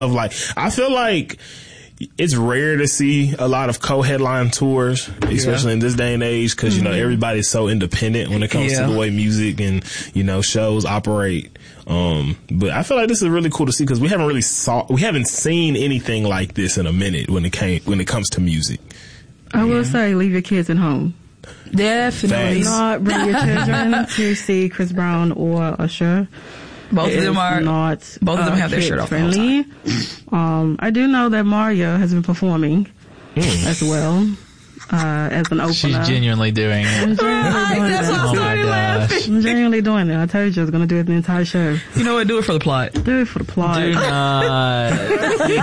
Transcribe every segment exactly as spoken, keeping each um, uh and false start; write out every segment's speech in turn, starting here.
of like, I feel like it's rare to see a lot of co-headline tours, especially yeah. in this day and age, because, mm-hmm. you know, everybody's so independent when it comes yeah. to the way music and, you know, shows operate. Um, but I feel like this is really cool to see because we haven't really saw, we haven't seen anything like this in a minute when it came, when it comes to music. I will yeah. say, leave your kids at home. Definitely. Do not bring your children to see Chris Brown or Usher. Both it of them are not. Both of them uh, have their shirt off. Friendly. Um, I do know that Mario has been performing mm. as well uh, as an opener. She's genuinely doing it. I'm genuinely doing That's it. what I started laughing. I'm genuinely doing it. I told you I was going to do it the entire show. You know what? Do it for the plot. Do it for the plot. Do not. Do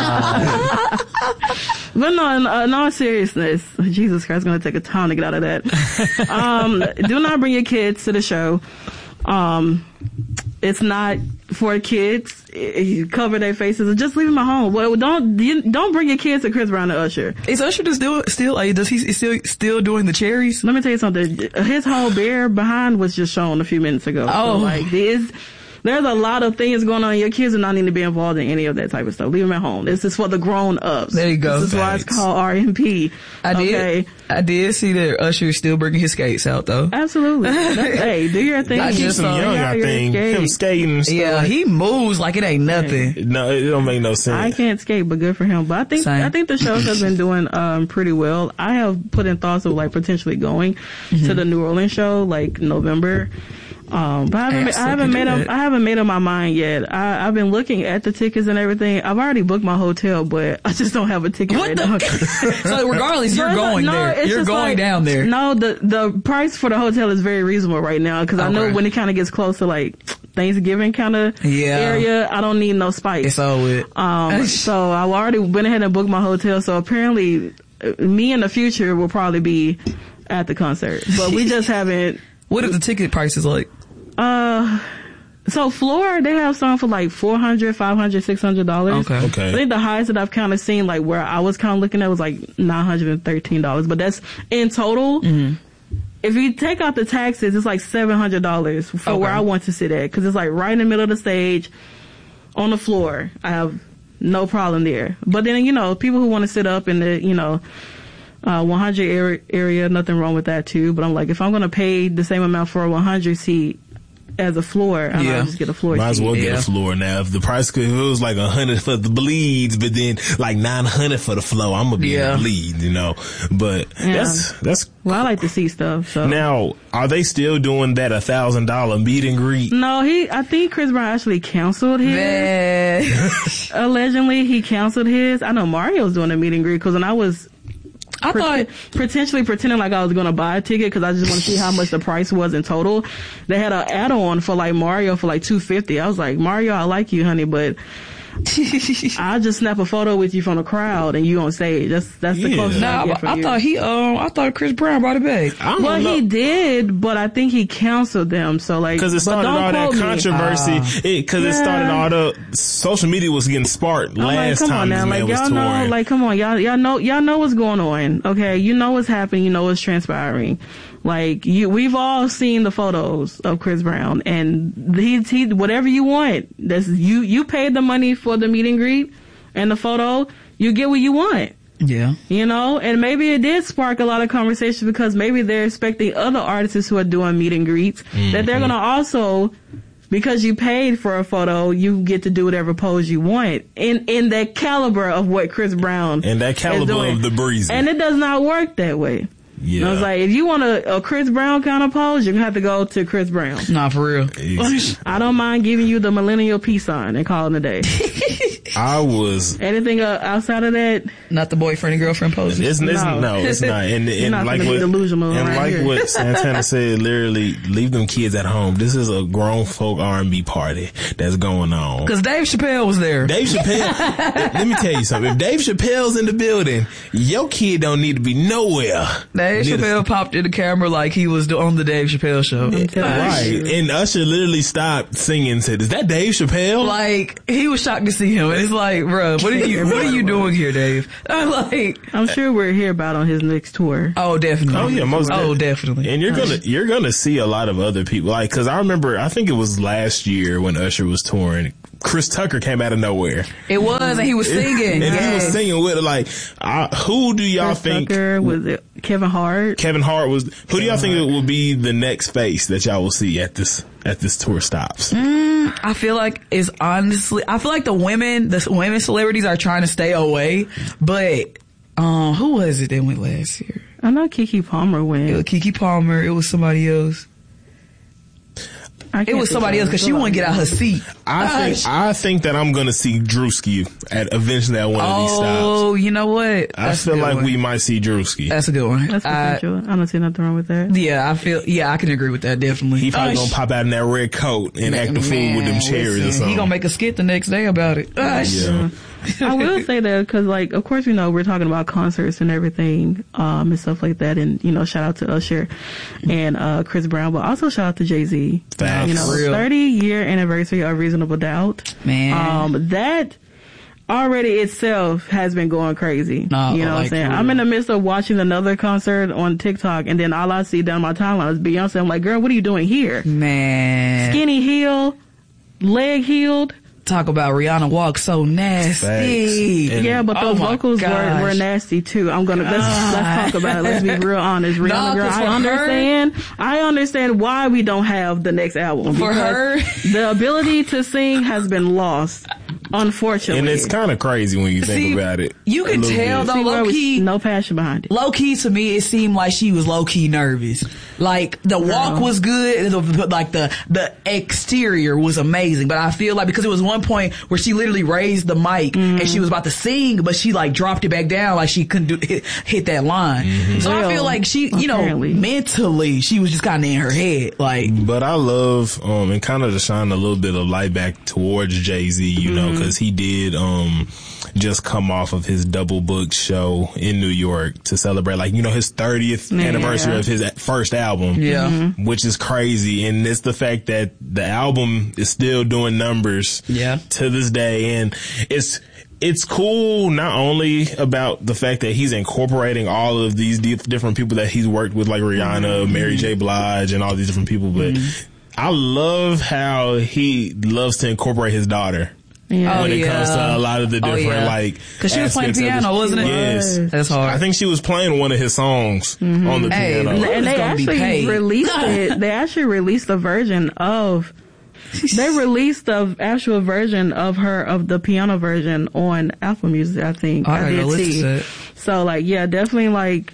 not. But no, in, in all seriousness, Jesus Christ, it's going to take a time to get out of that. um, do not bring your kids to the show. Um, it's not for kids. You cover their faces. Just leave them at home. Well, don't you, don't bring your kids to Chris Brown and Usher. Is Usher just still still? Like, does he still still doing the cherries? Let me tell you something. His whole bear behind was just shown a few minutes ago. Oh, so, like there's there's a lot of things going on. Your kids do not need to be involved in any of that type of stuff. Leave them at home. This is for the grown ups. There you go. This is why it's called R M P. I okay. did. I did see that Usher is still bringing his skates out though. Absolutely. Hey, do your thing. I just some young I think him skating. And stuff. Yeah, he moves like it ain't nothing. Hey. No, it don't make no sense. I can't skate, but good for him. But I think Same. I think the show has been doing um pretty well. I have put in thoughts of like potentially going mm-hmm. to the New Orleans show like November. Um, but I haven't, I haven't made up, I haven't made up my mind yet. I, I've been looking at the tickets and everything. I've already booked my hotel, but I just don't have a ticket what right the? now. So regardless, you're going no, there. You're going like, down there. No, the, the price for the hotel is very reasonable right now because okay. I know when it kind of gets close to like Thanksgiving kind of yeah. area, I don't need no spikes. It's all with. Um, so I've already went ahead and booked my hotel. So apparently me in the future will probably be at the concert, but we just haven't. What are the ticket prices like? Uh, so Floor, they have some for like four hundred, five hundred, six hundred dollars. Okay. Okay. I think the highest that I've kind of seen, like where I was kind of looking at was like nine hundred thirteen dollars, but that's in total. Mm-hmm. If you take out the taxes, it's like seven hundred dollars for okay. where I want to sit at. Cause it's like right in the middle of the stage on the floor. I have no problem there. But then, you know, people who want to sit up in the, you know, Uh, one hundred area, area, nothing wrong with that too. But I'm like, if I'm going to pay the same amount for a one hundred seat as a floor, I yeah. might just get a floor Might seat. as well get yeah. a floor now. If the price could, if it was like a hundred for the bleeds, but then like nine hundred for the floor, I'm gonna be yeah. in the bleed, you know. But yeah. that's that's. Well, I like to see stuff. So now, are they still doing that a thousand dollar meet and greet? No, he. I think Chris Brown actually canceled his. Allegedly, he canceled his. I know Mario's doing a meet and greet because when I was. I Pre- thought potentially pretending like I was going to buy a ticket because I just want to see how much the price was in total. They had an add-on for like Mario for like two hundred fifty dollars. I was like, Mario, I like you, honey, but I'll just snap a photo with you from the crowd and you on stage. That's that's the yeah. closest nah, I get from I you. thought he um I thought Chris Brown brought it back. I don't well, know. he did, but I think he canceled them. So like, Because it started all that controversy. Because uh, it, it started yeah. all the social media was getting sparked I'm last like, come time on this now. man Like, was y'all touring. know, like, come on, y'all, y'all know, y'all know what's going on. Okay, you know what's happening. You know what's transpiring. Like, you, we've all seen the photos of Chris Brown, and he, he, whatever you want. That's you. You paid the money for the meet and greet and the photo. You get what you want. Yeah. You know, and maybe it did spark a lot of conversation because maybe they're expecting other artists who are doing meet and greets mm-hmm. that they're going to also, because you paid for a photo, you get to do whatever pose you want in, in that caliber of what Chris Brown and that caliber of the breezy. And it does not work that way. Yeah. And I was like, if you want a, a Chris Brown kind of pose, you're going to have to go to Chris Brown. Nah, for real. I don't mind giving you the millennial peace sign and calling it a day. I was. Anything uh, outside of that? Not the boyfriend and girlfriend poses. It's, it's, no. no, it's not. And, and not like what, delusional and right like here. what Santana said, literally, leave them kids at home. This is a grown folk R and B party that's going on. Because Dave Chappelle was there. Dave Chappelle, let me tell you something. If Dave Chappelle's in the building, your kid don't need to be nowhere. Dave Chappelle popped in the camera like he was on the Dave Chappelle show. Right. And Usher literally stopped singing and said, is that Dave Chappelle? Like, he was shocked to see him. And it's like, bro, what are you, what are you doing here, Dave? I'm like, I'm sure we're here about on his next tour. Oh, definitely. Oh, yeah, most Oh, definitely. And you're gonna, you're gonna see a lot of other people. Like, cause I remember, I think it was last year when Usher was touring, Chris Tucker came out of nowhere. It was, and he was singing. And yes. he was singing with it. Like, uh, who do y'all Chris think? Tucker, was it Kevin Hart? Kevin Hart was. Who do y'all think it will be the next face that y'all will see at this at this tour stops? Mm, I feel like it's honestly. I feel like the women, the women celebrities are trying to stay away. But um, who was it that went last year? I know Keke Palmer went. It was Keke Palmer. It was somebody else. It was somebody else because she wouldn't get out her seat. I Gosh. think I think that I'm gonna see Drewski at eventually at one of these stops. Oh, you know what? I That's a feel good like one. we might see Drewski. That's a good one. That's I, potential. I don't see nothing wrong with that. yeah, I feel. Yeah, I can agree with that definitely. He probably Gosh. gonna pop out in that red coat and act the fool with them Man, cherries or listen, something. He gonna make a skit the next day about it. Gosh. Yeah. I will say that because, like, of course, you know, we're talking about concerts and everything, um, and stuff like that. And, you know, shout out to Usher and, uh, Chris Brown, but also shout out to Jay-Z. Facts. You know, Real. thirty year anniversary of Reasonable Doubt. Man. Um, that already itself has been going crazy. No, you know what I'm like, saying? for I'm in real. the midst of watching another concert on TikTok, and then all I see down my timeline is Beyonce. I'm like, girl, what are you doing here? Man. Skinny heel, leg healed. Talk about Rihanna walk so nasty. Facts. And- Yeah, but Oh those my vocals were, gosh. were nasty too. I'm gonna let's let's talk about it. Let's be real honest. Rihanna, Nah, girl, 'cause I for understand. I understand why we don't have the next album. For because her? the ability to sing has been lost, unfortunately. And it's kind of crazy when you think See, about it. you a can little tell bit. though. See, where low we- key- no passion behind it. Low key to me, it seemed like she was low key nervous. Like the walk was good, the- like the the exterior was amazing. But I feel like because it was one point where she literally raised the mic and she was about to sing, but she like dropped it back down, like she couldn't do, hit, hit that line. So I Well, feel like she, you apparently. know, mentally she was just kind of in her head, like. But I love, um, and kind of to shine a little bit of light back towards Jay-Z, you know, cause he did, um, just come off of his double booked show in New York to celebrate, like, you know, his thirtieth Yeah. anniversary of his first album. Yeah. Mm-hmm. Which is crazy. And it's the fact that the album is still doing numbers Yeah. to this day. And it's, it's cool not only about the fact that he's incorporating all of these dif- different people that he's worked with, like Rihanna, Mm-hmm. Mary J. Blige, and all these different people, but I love how he loves to incorporate his daughter. Yeah. When Oh, it yeah. comes to a lot of the Oh, different, yeah. like, 'Cause she was playing aspects of piano, his- wasn't it? Yes. That's hard. I think she was playing one of his songs on the Hey, piano. look- And they gonna be actually paid. released it. They actually released a version of. They released the actual version of her of the piano version on Apple Music. I think I I gotta did go listen see. to it. So like, yeah, definitely like.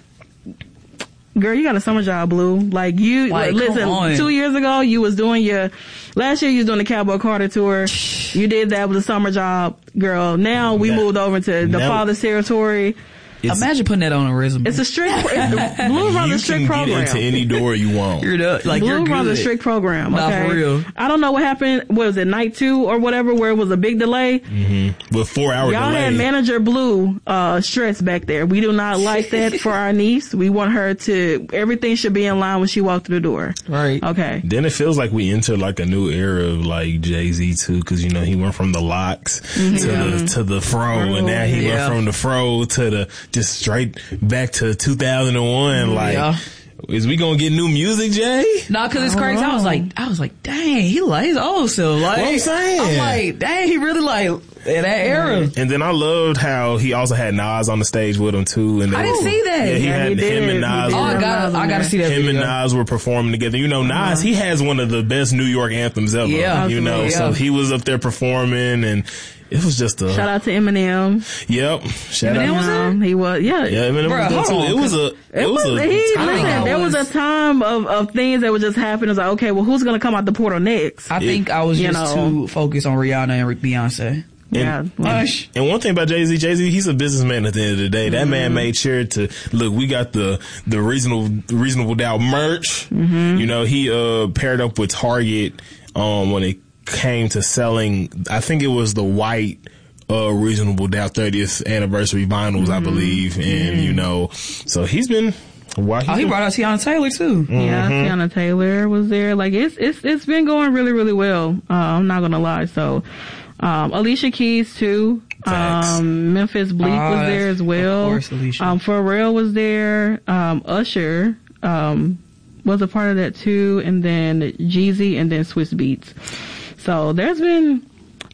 Girl, you got a summer job, Blue. Like you, Like, like, come listen, on. two years ago you was doing your, last year you was doing the Cowboy Carter tour. You did that with a summer job, girl. Now we Now- moved over to the now- father's territory. It's- Imagine putting that on a resume. It's a strict, it's, Blue runs you a strict can program. get into any door you want. You're the, like Blue you're good. runs a strict program. Nah, Okay, for real. I don't know what happened. What was it, night two or whatever, where it was a big delay? With four hour Y'all delay. had manager Blue uh stressed back there. We do not like that for our niece. We want her to. Everything should be in line when she walked through the door. Right. Okay. Then it feels like we enter like a new era of like Jay-Z too, cause you know, he went from the locks to the, to the fro, and now he Yeah. went from the fro to the, just straight back to two thousand one. Like, Yeah. is we gonna get new music, Jay? No, cause it's crazy. I was like, I was like, dang, he like his old self. Like, What I'm saying. I'm like, dang, he really like in that era. And then I loved how he also had Nas on the stage with him too. And I they- didn't see that. Yeah, he Yeah, had he him did. and He Nas. did. Oh, I were- gotta, I gotta see that Him video. and Nas were performing together. You know, Nas, he has one of the best New York anthems ever. Yeah. You know, Absolutely, so yeah. he was up there performing, and it was just a, Shout out to Eminem. yep. Shout Eminem out. was there? Um, he was, yeah. Yeah, Eminem Bruh, was hold there too. on, It was a, it, It was, was a he, time. listen, I there was, was- a time of, of things that would just happen. It's like, okay, well, who's going to come out the portal next? I think I was You just know. too focused on Rihanna and Beyonce. yeah. well, Hush. And one thing about Jay-Z, Jay-Z, he's a businessman at the end of the day. That Mm-hmm. man made sure to, look, we got the, the reasonable, reasonable doubt merch. Mm-hmm. You know, he, uh, paired up with Target, um, when it came to selling, I think it was the white, uh, Reasonable Doubt thirtieth anniversary vinyls, Mm-hmm. I believe. And, you know, so he's been, why Oh, he brought out Tiana Taylor too. Yeah, Tiana Taylor was there. Like it's it's it's been going really really well. Uh, I'm not gonna lie. So, um, Alicia Keys too. Facts. Um, Memphis Bleak Ah, was there as well. of course, Alicia. Um, Pharrell was there. Um, Usher um was a part of that too, and then Jeezy, and then Swiss Beats. So there's been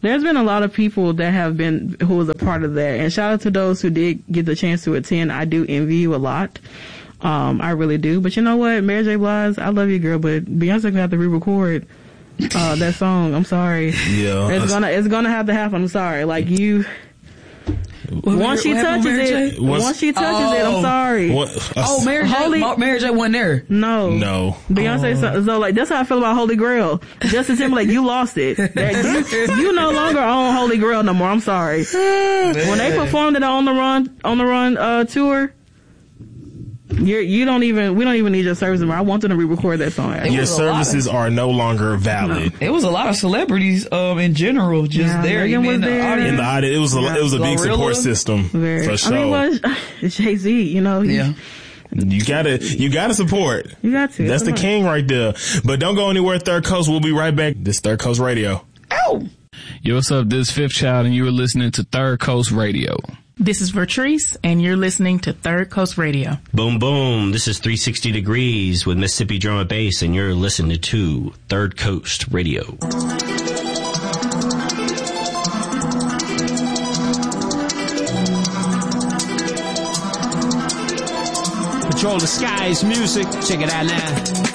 there's been a lot of people that have been, who was a part of that. And shout out to those who did get the chance to attend. I do envy you a lot. Um, I really do. But you know what? Mary J. Blige, I love you, girl, but Beyonce gonna have to re-record, uh, that song. I'm sorry. Yeah. It's gonna, it's gonna have to happen. I'm sorry. Like you, What, once she touches it, What's- once she touches Oh. it, I'm sorry. What, uh, Oh, Mary J. Holy- Ma- Mary J. wasn't there. No. No. Beyonce, so, so like, that's how I feel about Holy Grail. Justin Timberlake, you lost it. That, you, you no longer own Holy Grail no more. I'm sorry. When they performed it on the run, on the run, uh, tour, you're, you don't even, we don't even need your service anymore. I want them to re-record that song. It Your was a lot services of- are no longer valid. It was a lot of celebrities, um, in general, just Yeah, there. Megan Even was in the there. audience. In the audit, it was a, it was a big Glorilla? support system Very. for sure. I mean, well, it's Jay-Z, you know. he- Yeah. You gotta, you gotta support. You got to. That's the Come on. king right there. But don't go anywhere, Third Coast. We'll be right back. This Third Coast Radio. Ow! Yo, what's up? This is Fifth Child, and you are listening to Third Coast Radio. This is Vertrice, and you're listening to Third Coast Radio. Boom, boom. This is three sixty Degrees with Mississippi Drum and Bass, and you're listening to Third Coast Radio. Control the Skies music. Check it out now.